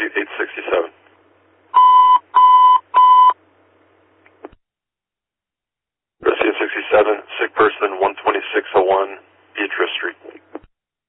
Suite 867. Garcia 67, sick person 12601 Beatrice Street.